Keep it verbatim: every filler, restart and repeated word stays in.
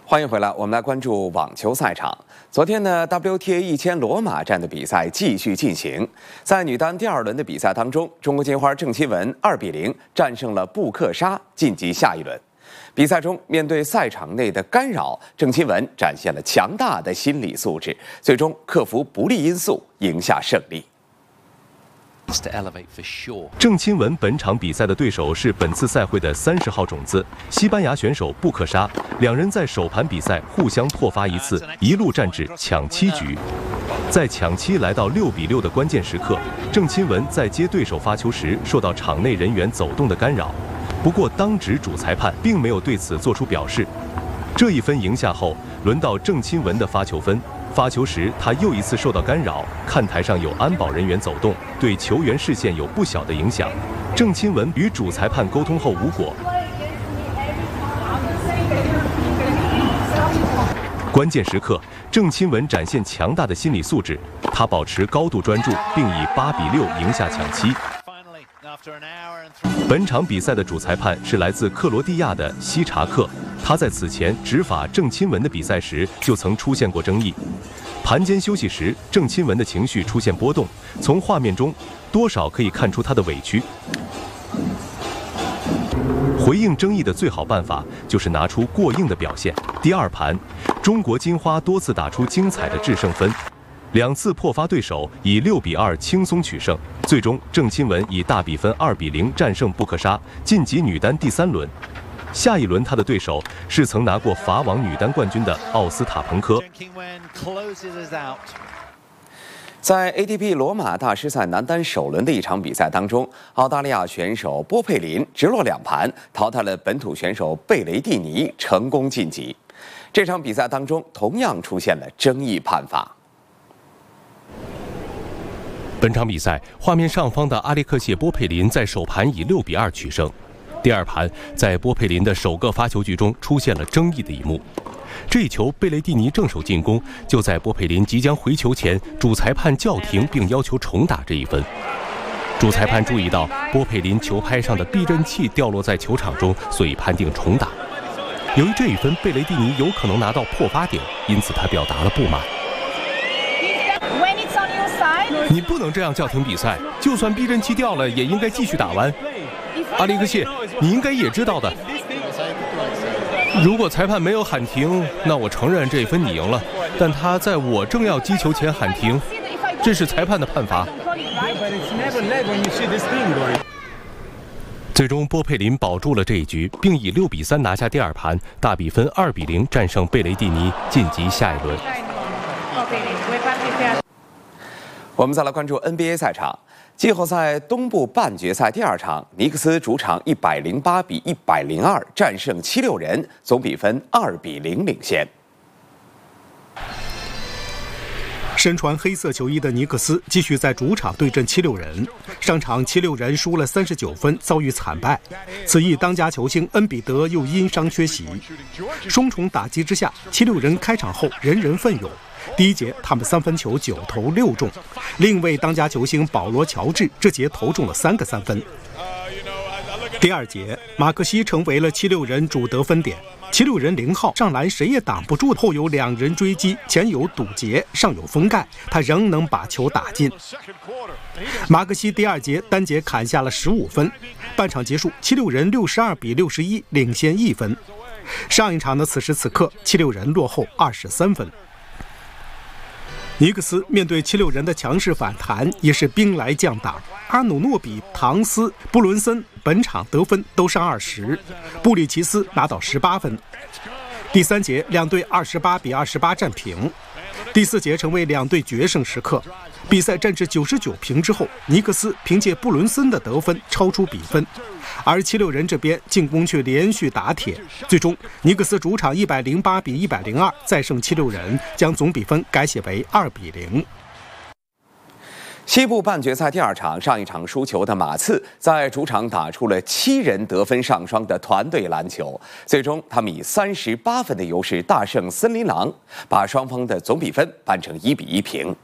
欢迎回来，我们来关注网球赛场。昨天呢 ，W T A 一千罗马站的比赛继续进行。在女单第二轮的比赛当中，中国金花郑钦文二比零战胜了布克沙，晋级下一轮。比赛中，面对赛场内的干扰，郑钦文展现了强大的心理素质，最终克服不利因素，赢下胜利。 郑钦文本场比赛的对手是本次赛会的三十号种子西班牙选手布克沙，两人在首盘比赛互相破发一次，一路战至抢七局。在抢七来到六比六的关键时刻，郑钦文在接对手发球时受到场内人员走动的干扰，不过当值主裁判并没有对此做出表示。这一分赢下后，轮到郑钦文的发球分。 发球时，他又一次受到干扰，看台上有安保人员走动，对球员视线有不小的影响。郑钦文与主裁判沟通后无果。关键时刻，郑钦文展现强大的心理素质，他保持高度专注，并以八比六赢下抢七。 本场比赛的主裁判是来自克罗地亚的西查克，他在此前执法郑钦文的比赛时就曾出现过争议。盘间休息时，郑钦文的情绪出现波动，从画面中多少可以看出他的委屈。回应争议的最好办法就是拿出过硬的表现。第二盘，中国金花多次打出精彩的制胜分。 两次破发对手，以六比二轻松取胜。最终，郑钦文以大比分二比零战胜布克沙，晋级女单第三轮。下一轮，她的对手是曾拿过法网女单冠军的奥斯塔彭科。 在 A T P 罗马大师赛男单首轮的一场比赛当中，澳大利亚选手波佩林直落两盘淘汰了本土选手贝雷蒂尼，成功晋级。这场比赛当中，同样出现了争议判罚。 本场比赛，画面上方的阿列克谢·波佩林在首盘以六比二取胜。第二盘，在波佩林的首个发球局中出现了争议的一幕。这一球，贝雷蒂尼正手进攻，就在波佩林即将回球前，主裁判叫停并要求重打这一分。主裁判注意到波佩林球拍上的避震器掉落在球场中，所以判定重打。由于这一分贝雷蒂尼有可能拿到破发点，因此他表达了不满。 你不能这样叫停比赛，就算避震器掉了，也应该继续打完。阿列克谢，你应该也知道的。如果裁判没有喊停，那我承认这一分你赢了。但他在我正要击球前喊停，这是裁判的判罚。最终，波佩林保住了这一局，并以六比三拿下第二盘，大比分二比零战胜贝雷蒂尼，晋级下一轮。 我们再来关注 N B A 赛场，季后赛东部半决赛第二场，尼克斯主场一百零八比一百零二战胜七六人，总比分二比零领先。 身穿黑色球衣的尼克斯继续在主场对阵七六人。上场七六人输了三十九分，遭遇惨败。此役当家球星恩比德又因伤缺席，双重打击之下，七六人开场后人人奋勇。 第一节，他们三分球九投六中，另一位当家球星保罗·乔治这节投中了三个三分。第二节，马克西成为了七六人主得分点，七六人零号上篮谁也挡不住，后有两人追击，前有堵截，上有封盖，他仍能把球打进。马克西第二节单节砍下了十五分，半场结束，七六人六十二比六十一领先一分。上一场的此时此刻，七六人落后二十三分。 尼克斯面对七六人的强势反弹，也是兵来将挡。阿努诺比、唐斯、布伦森本场得分都上二十，布里奇斯拿到十八分。第三节，两队二十八比二十八战平。第四节成为两队决胜时刻，比赛战至九十九平之后，尼克斯凭借布伦森的得分超出比分，而七六人这边进攻却连续打铁，最终尼克斯主场一百零八比一百零二再胜七六人，将总比分改写为二比零。 西部半决赛第二场，上一场输球的马刺在主场打出了七人得分上双的团队篮球，最终他们以三十八分的优势大胜森林狼，把双方的总比分扳成一比一平。